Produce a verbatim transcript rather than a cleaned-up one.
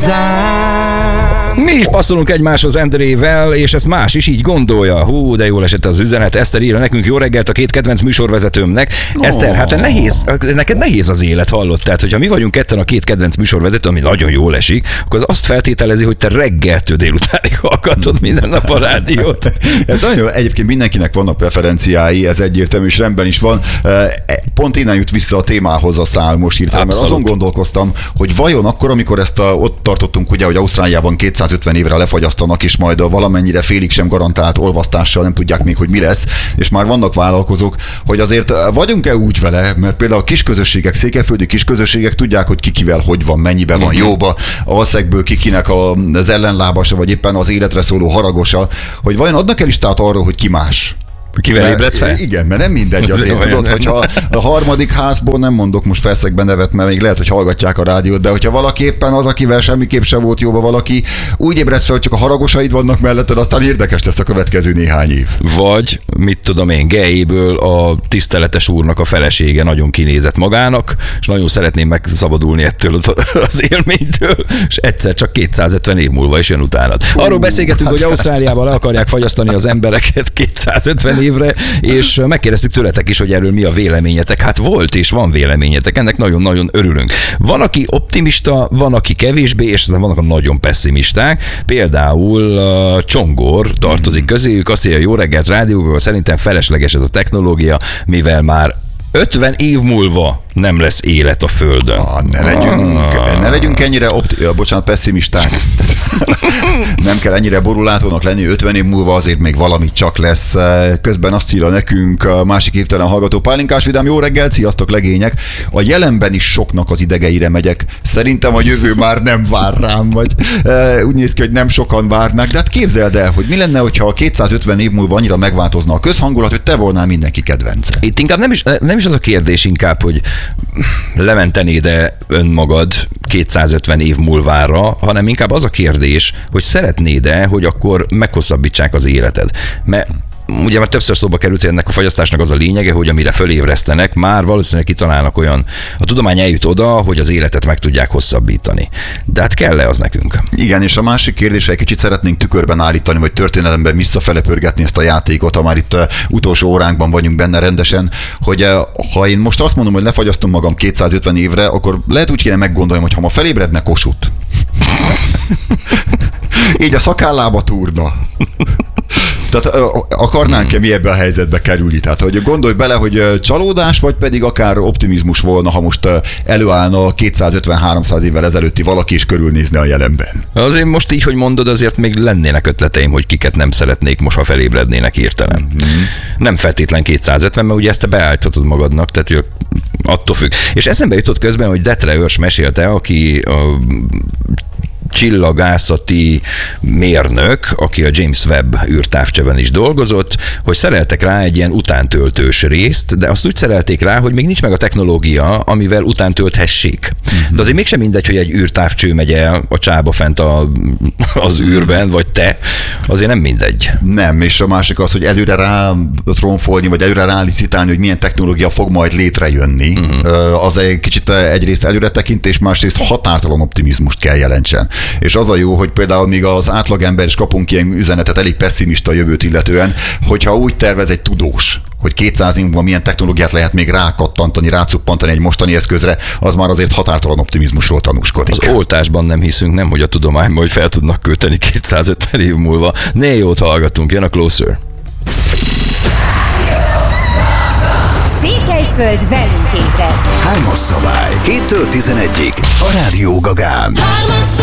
igazán. Mi is passzolunk egymáshoz Endrével, és ezt más is így gondolja. Hú, de jól esett az üzenet. Eszter írja nekünk: jó reggelt a két kedvenc műsorvezetőmnek. Oh. Eszter, hát nehéz, neked nehéz az élet, hallott? Tehát, hogyha mi vagyunk ketten a két kedvenc műsorvezető, ami nagyon jól esik, akkor az azt feltételezi, hogy te reggeltől délutánig hallgatod minden nap a rádiót. Ez nagyon, egyébként mindenkinek vannak preferenciái, ez egyértelmű, és rendben is van. Pont innen jut vissza a témához a szál most hirtelen, mert azon gondolkoztam, hogy vajon akkor, amikor ezt a, ott tartottunk, ugye, hogy Ausztráliában kétszázötven évre lefagyasztanak, és majd a valamennyire félig sem garantált olvasztással nem tudják még, hogy mi lesz, és már vannak vállalkozók, hogy azért vagyunk-e úgy vele, mert például a kisközösségek, székelyföldi kisközösségek tudják, hogy kikivel hogy van, mennyiben van jóba, a alszegből kikinek az ellenlábasa, vagy éppen az életre szóló haragosa, hogy vajon adnak el listát arról, hogy ki más. Kivel ébredsz fel? Igen, mert nem mindegy azért, tudod, hogyha a harmadik házból, nem mondok most felszegben nevet, mert még lehet, hogy hallgatják a rádiót, de hogyha valaki éppen az, akivel semmiképp sem volt jóba valaki, úgy ébredsz fel, hogy csak a haragosaid vannak melletted, aztán érdekes lesz a következő néhány év. Vagy, mit tudom én, gejéből a tiszteletes úrnak a felesége nagyon kinézett magának, és nagyon szeretném megszabadulni ettől az élménytől, és egyszer csak kétszázötven év múlva is jön utánad. Arról beszélgetünk, hogy Ausztráliában le akarják fagyasztani az embereket kétszázötven évre, és megkérdeztük tőletek is, hogy erről mi a véleményetek. Hát volt és van véleményetek, ennek nagyon-nagyon örülünk. Van, aki optimista, van, aki kevésbé, és vannak a nagyon pessimisták. Például uh, Csongor tartozik közéjük, azt mondja, jó reggelt rádióval, szerintem felesleges ez a technológia, mivel már ötven év múlva nem lesz élet a Földön. Ah, ne, legyünk, ah. ne legyünk ennyire opti- bocsánat, pessimisták. Nem kell ennyire borulátónak lenni, ötven év múlva azért még valami csak lesz. Közben azt írja nekünk a másik évtelen hallgató: Pálinkás vidám, jó reggel, sziasztok legények. A jelenben is soknak az idegeire megyek. Szerintem a jövő már nem vár rám, vagy úgy néz ki, hogy nem sokan várnak. De hát képzeld el, hogy mi lenne, hogyha kétszázötven év múlva annyira megváltozna a közhangulat, hogy te volnál mindenki kedvence. Itt inkább nem is, nem is az a kérdés inkább, hogy lementenéd-e önmagad kétszázötven év múlvára, hanem inkább az a kérdés, hogy szeretnéd-e, hogy akkor meghosszabbítsák az életed. Mert ugye már többször szóba került, hogy ennek a fagyasztásnak az a lényege, hogy amire fölébresztenek, már valószínűleg kitalálnak olyan, a tudomány eljut oda, hogy az életet meg tudják hosszabbítani. De hát kell-e az nekünk? Igen, és a másik kérdés, egy kicsit szeretnénk tükörben állítani, vagy történelemben visszafele pörgetni ezt a játékot, ha már itt utolsó óránkban vagyunk benne rendesen, hogy ha én most azt mondom, hogy lefagyasztom magam kétszázötven évre, akkor lehet úgy kéne meggondolni, hogy ha ma felébredne Kossuth, így a szakállába túrna. Tehát akarnánk-e mi ebbe a helyzetbe kerülni? Tehát, hogy gondolj bele, hogy csalódás, vagy pedig akár optimizmus volna, ha most előállna kétszázötven-háromszáz évvel ezelőtti valaki is körülnézne a jelenben. Azért most így, hogy mondod, azért még lennének ötleteim, hogy kiket nem szeretnék most, ha felébrednének hirtelen. Mm-hmm. Nem feltétlen kétszázötven, mert ugye ezt te beállíthatod magadnak, tehát attól függ. És eszembe jutott közben, hogy Detre Őrs mesélte, aki a csillagászati mérnök, aki a James Webb űrtávcsőben is dolgozott, hogy szereltek rá egy ilyen utántöltős részt, de azt úgy szerelték rá, hogy még nincs meg a technológia, amivel utántölthessék. Uh-huh. De azért mégsem mindegy, hogy egy űrtávcső megy el a csába fent a, az űrben, vagy te, azért nem mindegy. Nem, és a másik az, hogy előre rá trónfolni, vagy előre rá licitálni, hogy milyen technológia fog majd létrejönni. Uh-huh. Az egy kicsit egyrészt előre tekintés, másrészt határtalan optimizmust kell jelentsen. És az a jó, hogy például még az átlagember is kapunk ilyen üzenetet, elég pessimista jövőt illetően, hogyha úgy tervez egy tudós, hogy kétszáz évben milyen technológiát lehet még rákattantani, rácuppantani egy mostani eszközre, az már azért határtalan optimizmusról tanúskodik. Az oltásban nem hiszünk, nem, hogy a tudományban, hogy fel tudnak költeni kétszázötven év múlva. Ne jót hallgatunk, jön a Closer. Székelyföld velünk ébred. Hármas szabály. héttől tizenegyig a Rádió Gagán.